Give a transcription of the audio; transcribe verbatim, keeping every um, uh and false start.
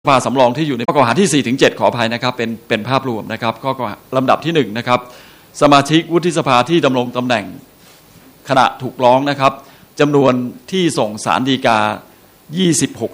สภาสำรองที่อยู่ในข้อกล่าวหาที่ สี่ถึงเจ็ด ขออภัยนะครับเป็นเป็นภาพรวมนะครับข้อกล่าวหาลำดับที่หนึ่งนะครับสมาชิกวุฒิสภาที่ดำรงตำแหน่งขณะถูกร้องนะครับจำนวนที่ส่งศาลฎีกายี่สิบหก